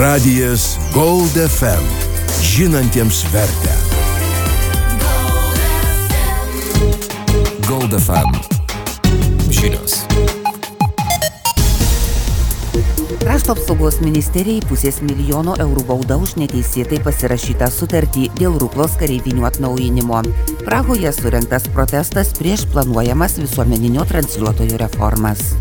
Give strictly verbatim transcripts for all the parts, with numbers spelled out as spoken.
Radijas Gold F M. Žinantiems vertę. Gold F M. Žinios. Krašto apsaugos ministerijai pusės milijono eurų bauda už neteisėtai pasirašytą sutartį dėl Ruklos kareivinių atnaujinimo. Prahoje surengtas protestas prieš planuojamas visuomeninio transliuotojo reformas.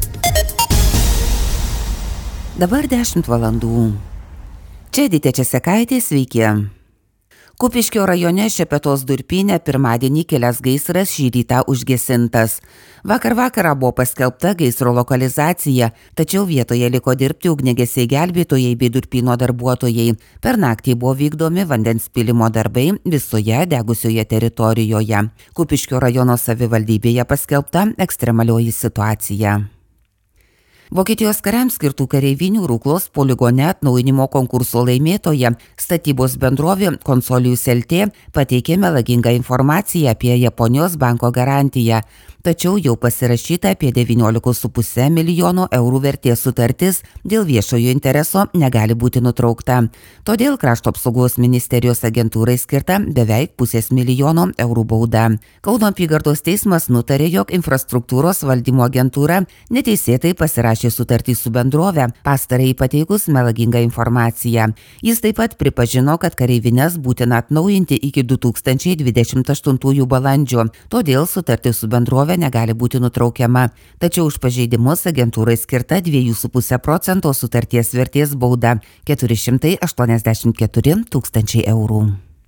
Dabar dešimt valandų. Čia Edita Česekaitė, sveiki. Kupiškio rajone Šepetos durpyne pirmadienį kilęs gaisras šį rytą užgesintas. Vakar vakarą buvo paskelbta gaisro lokalizacija, tačiau vietoje liko dirbti ugniagesiai gelbėtojai bei durpyno darbuotojai. Per naktį buvo vykdomi vandens pylimo darbai visoje degusioje teritorijoje. Kupiškio rajono savivaldybėje paskelbta ekstremalioji situacija. Vokietijos kariams skirtų kareivinių Ruklos poligone atnaujinimo konkurso laimėtoja statybos bendrovė Consolijus L T pateikė melagingą informaciją apie Japonijos banko garantiją, tačiau jau pasirašyta apie devyniolika su puse milijono eurų vertės sutartis dėl viešojo intereso negali būti nutraukta. Todėl Krašto apsaugos ministerijos agentūrai skirta beveik pusės milijono eurų bauda. Kauno apygardos teismas nutarė, jog infrastruktūros valdymo agentūra neteisėtai pasirašė sutartį su bendrove, pastarajai pateikus melagingą informaciją. Jis taip pat pripažino, kad kareivines būtina atnaujinti iki du tūkstančiai dvidešimt aštuntųjų balandžio, todėl sutartis su bendrove negali būti nutraukiama. Tačiau už pažeidimus agentūrai skirta dviejų su puse procento sutarties vertės bauda keturi šimtai aštuoniasdešimt keturi tūkstančiai eurų.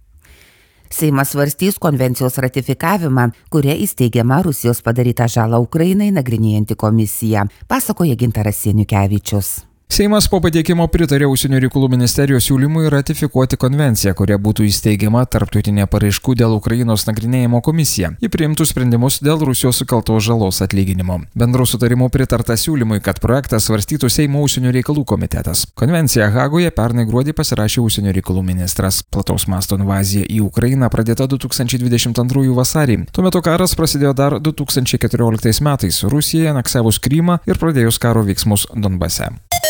Seimas svarstys konvencijos ratifikavimą, kuria įsteigiama Rusijos padarytą žalą Ukrainai nagrinėjanti komisija, pasakoja Gintaras Sieniukevičius. Seimas po pateikimo pritarė Užsienio reikalų ministerijos siūlymui ratifikuoti konvenciją, kuria būtų įsteigiama tarptautinė paraiškų dėl Ukrainos nagrinėjimo komisija, į priimtų sprendimus dėl Rusijos sukeltos žalos atlyginimo. Bendru sutarimu pritarta siūlymui, kad projektą svarstytų Seimo Užsienio reikalų komitetas. Konvenciją Hagoje pernai gruodį pasirašė Užsienio reikalų ministras. Plataus masto invazija į Ukrainą pradėta du tūkstančiai dvidešimt antrųjų vasarį. Tuo metu karas prasidėjo dar du tūkstančiai keturioliktais metais Rusijai aneksavus Krymą ir pradėjus karo veiksmus Donbase.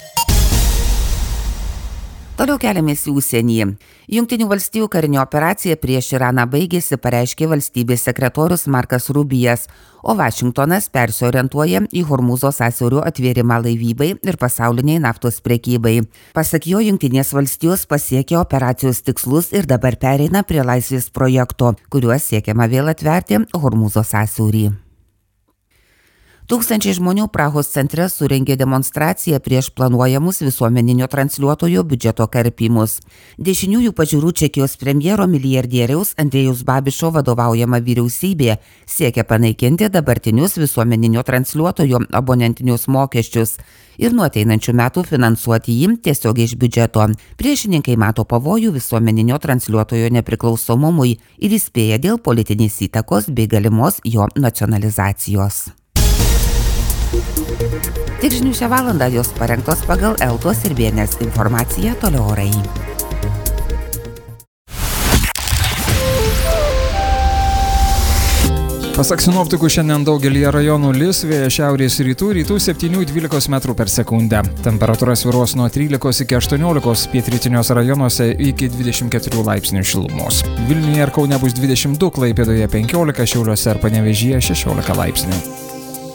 Toliau keliamės į užsienį. Jungtinių valstijų karinė operacija prieš Iraną baigėsi, pareiškė valstybės sekretorius Markas Rubijas, o Vašingtonas persiorientuoja į Hormūzo sąsiaurio atvėrimą laivybai ir pasauliniai naftos prekybai. Pasak jo, Jungtinės valstijos pasiekė operacijos tikslus ir dabar pereina prie laisvės projekto, kuriuo siekiama vėl atverti Hormūzo sąsiaurį. Tūkstančiai žmonių Prahos centre surengė demonstraciją prieš planuojamus visuomeninio transliuotojo biudžeto karpimus. Dešiniųjų pažiūrų Čekijos premjero milijardieriaus Andrėjaus Babišo vadovaujama vyriausybė siekia panaikinti dabartinius visuomeninio transliuotojo abonentinius mokesčius ir nuo ateinančių metų finansuoti jį tiesiogiai iš biudžeto. Priešininkai mato pavojų visuomeninio transliuotojo nepriklausomumui ir įspėja dėl politinės įtakos bei galimos jo nacionalizacijos. Tik žinių šią valandą, jos parengtos pagal Eltos ir Bienės informaciją, toliau orai. Pasak sinoptikų, šiandien daugelyje rajonų lis, vėjas šiaurės rytų, rytų septynių iki dvylikos metrų per sekundę. Temperatūra svyruos nuo trylikos iki aštuoniolikos, pietrytiniuose rajonuose iki dvidešimt keturių laipsnių šilumos. Vilniuje ir Kaune bus dvidešimt du, Klaipėdoje penkiolika, Šiauliuose ir Panevėžyje šešiolika laipsnių.